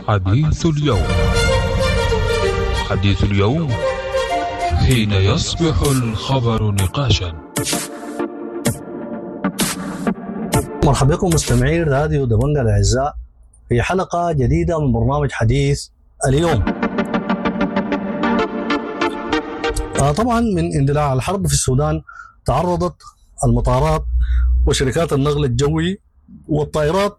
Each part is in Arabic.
حديث اليوم. حديث اليوم حين يصبح الخبر نقاشا. مرحبا بكم مستمعي راديو دبنجة الأعزاء في حلقة جديدة من برنامج حديث اليوم. طبعا من اندلاع الحرب في السودان تعرضت المطارات وشركات النقل الجوي والطائرات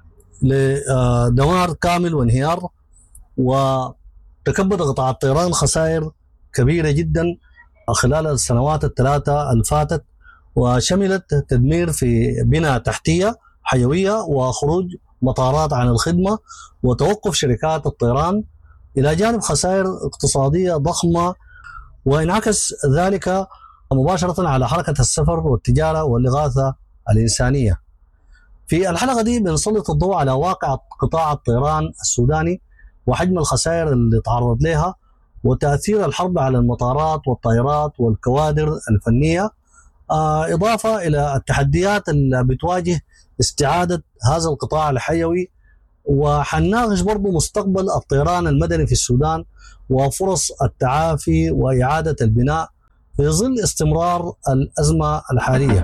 لدمار كامل وانهيار، وتكبد قطاع الطيران خسائر كبيرة جدا خلال السنوات الثلاثة الفاتت، وشملت تدمير في بنى تحتية حيوية وخروج مطارات عن الخدمة وتوقف شركات الطيران، إلى جانب خسائر اقتصادية ضخمة، وانعكس ذلك مباشرة على حركة السفر والتجارة والإغاثة الإنسانية. في الحلقة دي بنسلط الضوء على واقع قطاع الطيران السوداني وحجم الخسائر اللي تعرض لها وتأثير الحرب على المطارات والطائرات والكوادر الفنية، إضافة إلى التحديات اللي بتواجه استعادة هذا القطاع الحيوي، وحنناقش برضو مستقبل الطيران المدني في السودان وفرص التعافي وإعادة البناء في ظل استمرار الأزمة الحالية.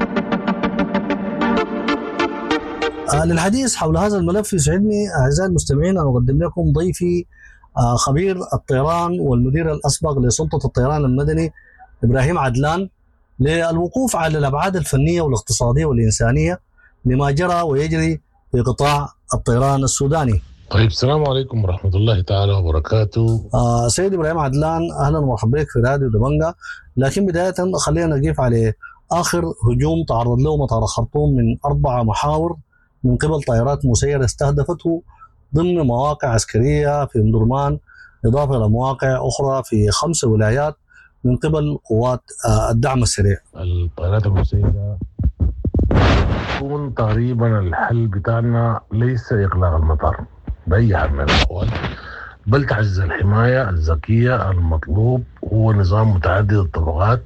للحديث حول هذا الملف يسعدني أعزائي المستمعين أن أقدم لكم ضيفي خبير الطيران والمدير الأسبق لسلطة الطيران المدني إبراهيم عدلان، للوقوف على الأبعاد الفنية والاقتصادية والإنسانية لما جرى ويجري في قطاع الطيران السوداني. طيب، السلام عليكم ورحمة الله تعالى وبركاته. سيد إبراهيم عدلان، أهلا ومرحبا بك في راديو دبنجة. لكن بداية خلينا نقف على آخر هجوم تعرض له مطار الخرطوم من 4 محاور من قبل طائرات مسيرة استهدفته ضمن مواقع عسكرية في أم درمان، إضافة إلى مواقع أخرى في 5 ولايات من قبل قوات الدعم السريع. الطائرات المسيرة يكون تقريبا الحل بتاعنا ليس إغلاق المطار بأي حال من الأحوال، بل تعزيز الحماية الذكية. المطلوب هو نظام متعدد الطبقات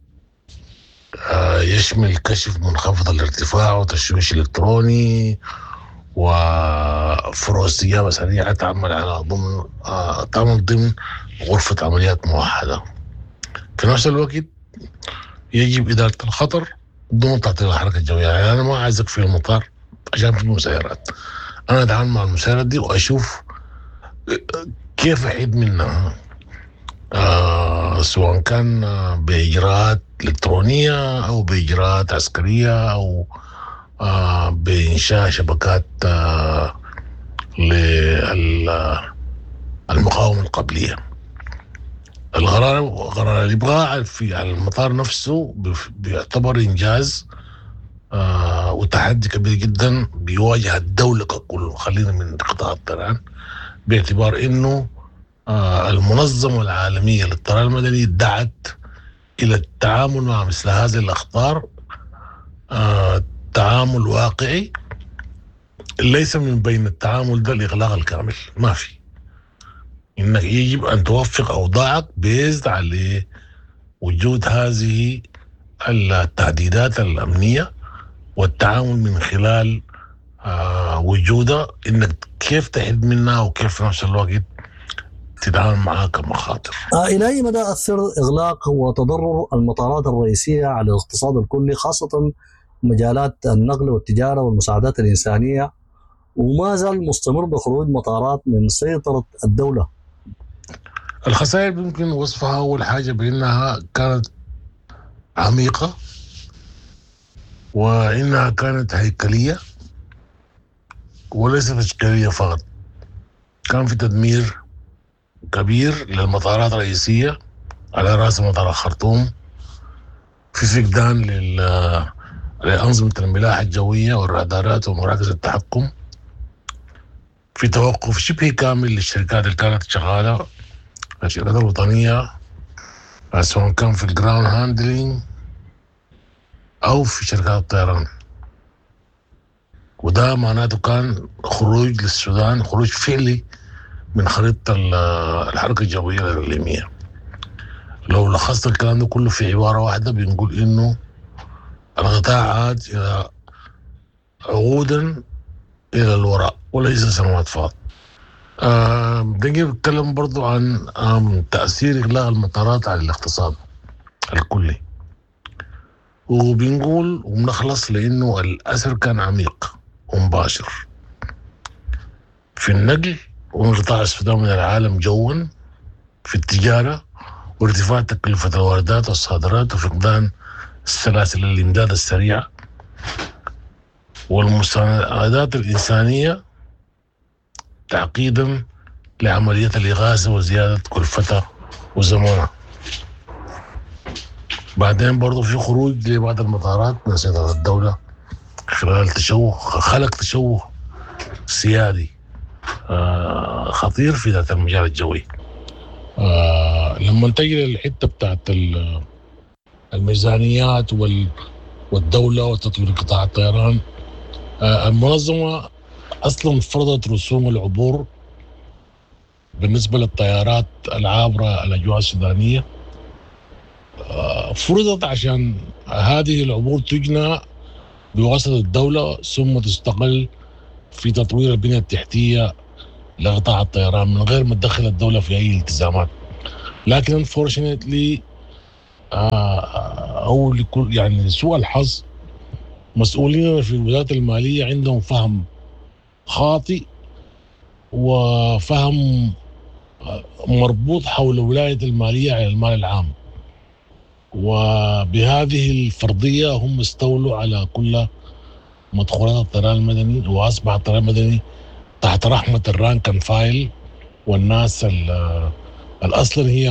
يشمل كشف منخفض الارتفاع وتشويش إلكتروني وفروع استجابة سريعة تعمل ضمن غرفة عمليات موحدة. في نفس الوقت يجب إدارة الخطر ضمن تعطيل الحركة الجوية. يعني أنا ما عايزك في المطار عشان في مسيرات، أنا أتعامل مع المسيرات دي وأشوف كيف أحيد منها، سواء كان بإجراءات إلكترونية أو بإجراءات عسكرية أو بإنشاء شبكات للمقاومة القبلية. قرار الإبقاء على المطار نفسه بيعتبر إنجاز وتحدي كبير جدا بيواجه الدولة ككل، خلينا من قطاع الطيران، باعتبار إنه المنظمة العالمية للطيران المدني دعت إلى التعامل مع مثل هذه الأخطار تعامل واقعي، ليس من بين التعامل ده الإغلاق الكامل، ما في، إنك يجب أن توفق أوضاعك بيزد على وجود هذه التهديدات الأمنية والتعامل من خلال وجودها، إنك كيف تحد منها وكيف في نفس الوقت تتعامل معها كمخاطر. إلى أي مدى أثر إغلاق وتضرر المطارات الرئيسية على الاقتصاد الكلي، خاصة مجالات النقل والتجارة والمساعدات الإنسانية، وما زال مستمر بخروج مطارات من سيطرة الدولة؟ الخسائر يمكن وصفها أول حاجة بأنها كانت عميقة، وإنها كانت هيكلية وليست تشكيلية فقط. كان في تدمير كبير للمطارات الرئيسية على رأس مطار الخرطوم، في فقدان لأنظمة الملاحة الجوية والرادارات ومراكز التحكم، في توقف شبه كامل للشركات اللي كانت شغالة، الشركات الوطنية، سواء كان في الجراوند هاندلينج أو في شركات الطيران. وده معناته كان خروج للسودان، خروج فعلي من خريطة الحركة الجوية الإقليمية. لو لخصت الكلام ده كله في عبارة واحدة بنقول إنه القطاع عاد إلى عقودا إلى الوراء وليس سنوات فقط. بدنا نتكلم برضو عن تأثير إغلاق المطارات على الاقتصاد الكلي، وبنقول وبنخلص لأنه الأثر كان عميق ومباشر في النقل وانقطاع السودان من العالم جوا، في التجارة وارتفاع تكلفة الواردات والصادرات وفقدان سلاسل الإمداد السريعة والمساعدات الإنسانية تعقيدا لعملية الإغاثة وزيادة كلفتها وزمانها. بعدين برضو في خروج لبعض المطارات من سيطرة الدولة خلال خلق تشوه سيادي خطير في ذات المجال الجوي. لما نتجي للحتة بتاعت الميزانيات والدولة وتطوير قطاع الطيران، المنظمة أصلا فرضت رسوم العبور بالنسبة للطيارات العابرة الأجواء السودانية. فرضت عشان هذه العبور تجنى بواسطة الدولة ثم تستقل في تطوير البنية التحتية لقطاع الطيران من غير ما تدخل الدولة في أي التزامات. لكن unfortunately أو لكل يعني لسوء الحظ مسؤولين في الوزارات المالية عندهم فهم خاطئ وفهم مربوط حول ولاية المالية على المال العام، وبهذه الفرضية هم استولوا على كل مدخولات الطيران المدني، وأصبح الطيران المدني تحت رحمة الرانك اند فايل والناس الأصلا هي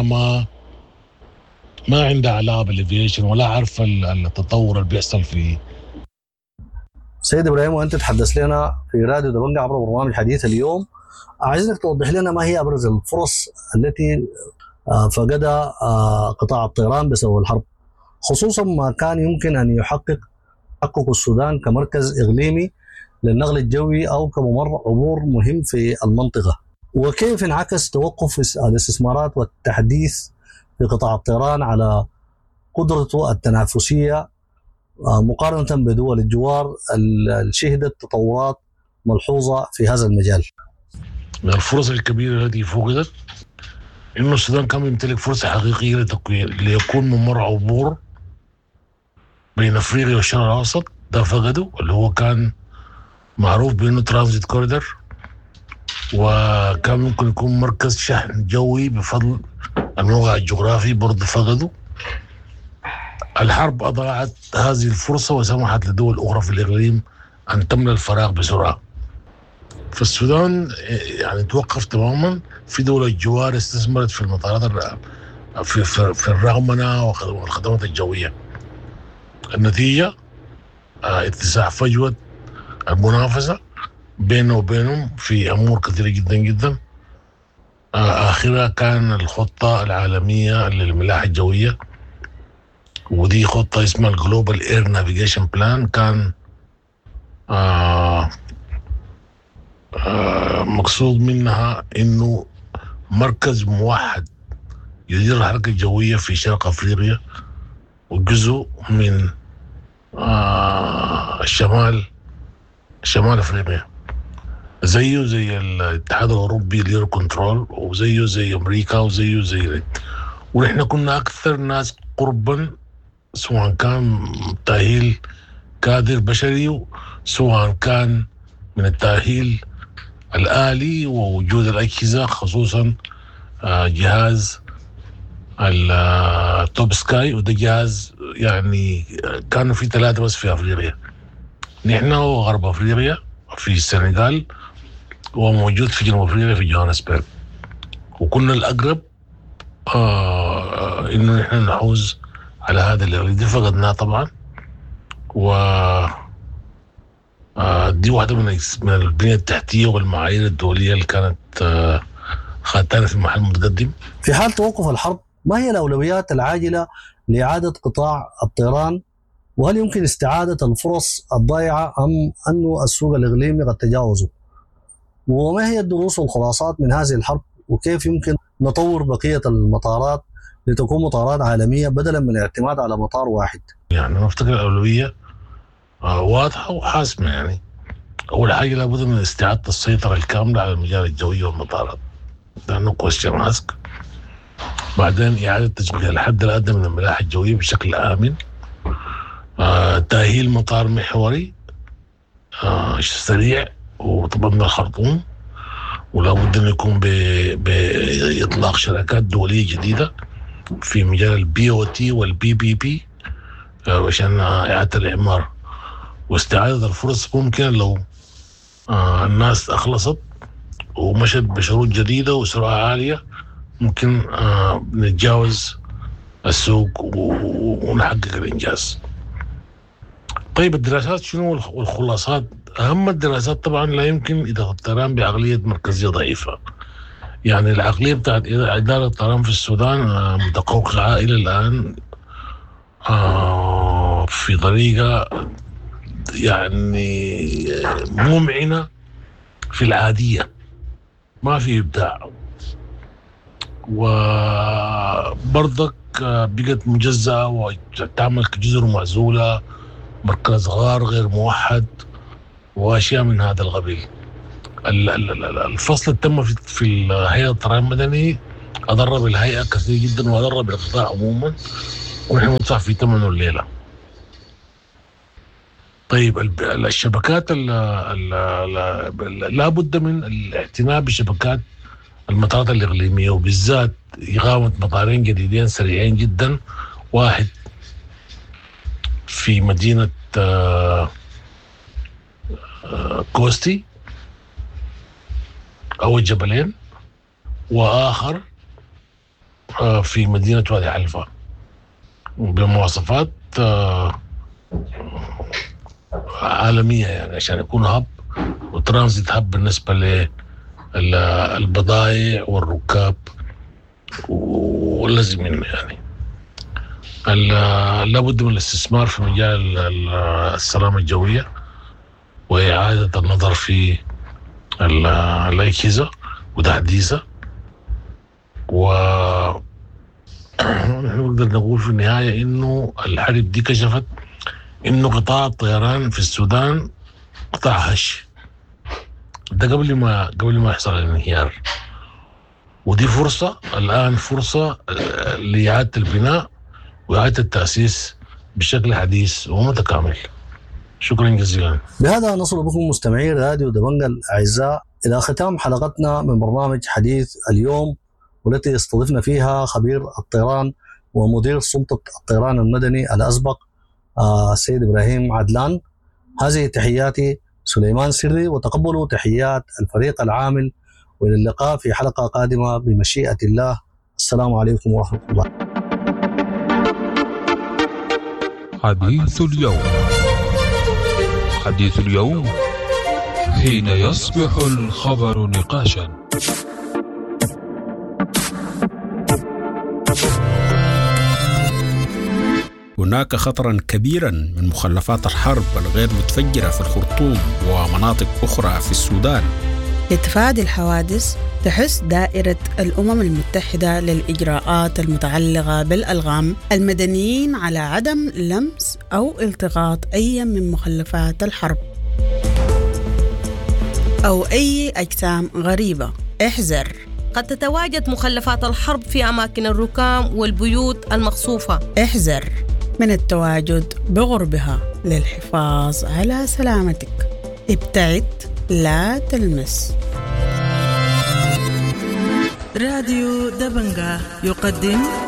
ما عندها علاقة بالافيشن ولا عارفة التطور اللي بيحصل فيه. سيد إبراهيم، وأنت تحدث لنا في راديو دبنجة عبر برنامج حديث اليوم، عايزك توضح لنا ما هي أبرز الفرص التي فقدها قطاع الطيران بسبب الحرب، خصوصا ما كان يمكن أن يحقق السودان كمركز إقليمي للنقل الجوي أو كممر عبور مهم في المنطقة، وكيف انعكس توقف الاستثمارات والتحديث في قطاع الطيران على قدرته التنافسية مقارنة بدول الجوار اللي شهدت تطورات ملحوظة في هذا المجال. من الفرص الكبيرة التي فقدت إنه السودان كان يمتلك فرصة حقيقية ليكون ممر عبور بين أفريقيا والشرق الأوسط، ده فقده، اللي هو كان معروف بأنه ترانزيت كوريدور، وكان ممكن يكون مركز شحن جوي بفضل الموقع الجغرافي، برضه فقده. الحرب أضاعت هذه الفرصة وسمحت لدول أخرى في الإقليم أن تملأ الفراغ بسرعة. فالسودان يعني توقف تماما. في دول الجوار استثمرت في المطارات في الرغمنة والخدمات الجوية. النتيجة اتساع فجوة المنافسة بينه وبينهم في أمور كثيرة جدا جدا. آخرها كان الخطة العالمية للملاحة الجوية، ودي خطة اسمها الجلوبال اير نافيجيشن بلان. كان مقصود منها انه مركز موحد يدير الحركة الجوية في شرق افريقيا وجزء من شمال افريقيا، زيه زي الاتحاد الاوروبي لير كنترول، وزيه زي امريكا، وزيه زي ونحن كنا اكثر ناس قربا، سواء كان تأهيل كادر بشري سواء كان من التأهيل الآلي ووجود الأجهزة، خصوصا جهاز التوب سكاي، وده جهاز يعني كانوا في 3 بس في أفريقيا، نحن وغرب أفريقيا في السنغال، وموجود في جنوب أفريقيا في جوهانسبرغ، وكنا الأقرب إنه نحن نحوز على هذا اللي دي فقدناه طبعا. و دي واحدة من البنية التحتية والمعايير الدولية اللي كانت خدتنا في محل متقدم. في حال توقف الحرب، ما هي الأولويات العاجلة لإعادة قطاع الطيران؟ وهل يمكن استعادة الفرص الضائعة أم أنه السوق الإقليمي قد تجاوزه؟ وما هي الدروس والخلاصات من هذه الحرب؟ وكيف يمكن نطور بقية المطارات لتكون مطارات عالمية بدلا من الاعتماد على مطار واحد؟ يعني أنا أفتكر الأولوية واضحة وحاسمة. يعني أول حاجة لابد من استعادة السيطرة الكاملة على المجال الجوي والمطارات، لأنه كويستشن ماسك. بعدين إعادة تشغيل الحد الأدنى من الملاحة الجوية بشكل آمن. تأهيل مطار محوري سريع وطبعا من الخرطوم، ولا بد أن يكون بإطلاق شراكات دولية جديدة في مجال BOT والBPP عشان إعادة الإعمار واستعادة الفرص. ممكن لو الناس أخلصت ومشت بشروط جديدة وسرعة عالية ممكن نتجاوز السوق ونحقق الإنجاز. طيب الدراسات شنو والخلاصات؟ أهم الدراسات طبعا لا يمكن إدارة الطيران بعقلية مركزية ضعيفة. يعني العقلية بتاعت إدارة الطيران في السودان متقوقعة إلى الآن في طريقة يعني ممعنة في العادية، ما في إبداع، وبرضك بقت مجزأة وتعمل كجزر معزولة، مركز غار غير موحد وأشياء من هذا القبيل. الفصل اللي تم في الهيئة الطيران المدني أضر بالهيئة كثير جدا وأضر بالقطاع عموما، ونحن ندفع في ثمنه الليلة. الشبكات لا بد من الاعتناء بشبكات المطارات الإقليمية، وبالذات إقامة مطارين جديدين سريعين جدا، واحد في مدينة كوستي أو الجبلين، وآخر في مدينة وادي حلفا بمواصفات عالمية، يعني عشان يكون هب وترانزيت هب بالنسبة للبضائع والركاب واللازم منه. يعني لابد من الاستثمار في مجال السلامة الجوية وإعادة النظر في الأجهزة وتحديثها، ونحن نقدر نقول في النهاية إنه الحرب دي كشفت إنه قطاع الطيران في السودان قطاع هش. ده قبل ما يحصل الانهيار، ودي فرصة الآن، فرصة لإعادة البناء وإعادة التأسيس بشكل حديث ومتكامل. شكرا جزيلا. بهذا نصل بكم مستمعي راديو دبنجة الأعزاء إلى ختام حلقتنا من برنامج حديث اليوم، والتي استضفنا فيها خبير الطيران ومدير سلطة الطيران المدني الأسبق السيد إبراهيم عدلان. هذه تحياتي سليمان سري، وتقبلوا تحيات الفريق العامل، وإلى اللقاء في حلقة قادمة بمشيئة الله. السلام عليكم ورحمة الله. حديث اليوم. حديث اليوم حين يصبح الخبر نقاشا. هناك خطرا كبيرا من مخلفات الحرب الغير متفجرة في الخرطوم ومناطق أخرى في السودان. لتفادي الحوادث تحث دائرة الأمم المتحدة للإجراءات المتعلقة بالألغام المدنيين على عدم لمس أو التقاط أي من مخلفات الحرب أو أي أجسام غريبة. احذر، قد تتواجد مخلفات الحرب في أماكن الركام والبيوت المخصوفة. احذر من التواجد بقربها للحفاظ على سلامتك. ابتعد، لا تلمس. راديو دبنجة يقدم